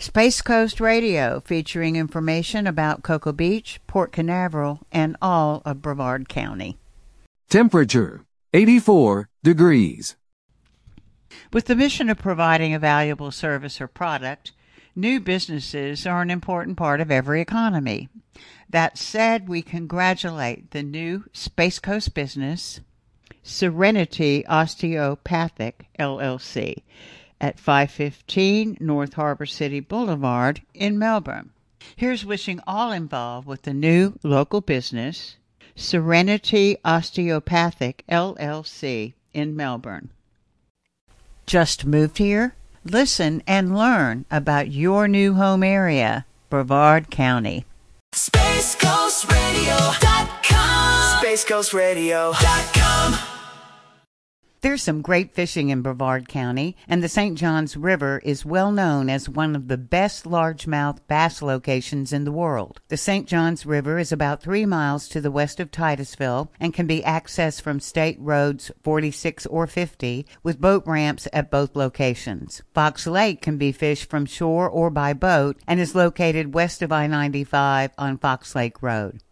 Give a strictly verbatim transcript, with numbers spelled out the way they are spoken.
Space Coast Radio, featuring information about Cocoa Beach, Port Canaveral, and all of Brevard County. Temperature, eighty-four degrees. With the mission of providing a valuable service or product, new businesses are an important part of every economy. That said, we congratulate the new Space Coast business, Serenity Osteopathic, L L C, at five fifteen North Harbor City Boulevard in Melbourne. Here's wishing all involved with the new local business, Serenity Osteopathic, L L C, in Melbourne. Just moved here? Listen and learn about your new home area, Brevard County. Space Coast Radio dot com. Space Coast Radio dot com. There's some great fishing in Brevard County, and the Saint Johns River is well known as one of the best largemouth bass locations in the world. The Saint Johns River is about three miles to the west of Titusville and can be accessed from State Roads forty-six or fifty, with boat ramps at both locations. Fox Lake can be fished from shore or by boat and is located west of I ninety-five on Fox Lake Road.